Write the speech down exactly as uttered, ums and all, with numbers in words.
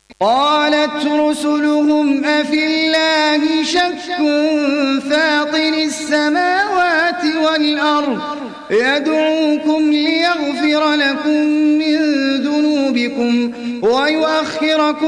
قالت رسلهم أفي الله شك فاطر السماوات والأرض يدعوكم ليغفر لكم من ذنوبكم ويؤخركم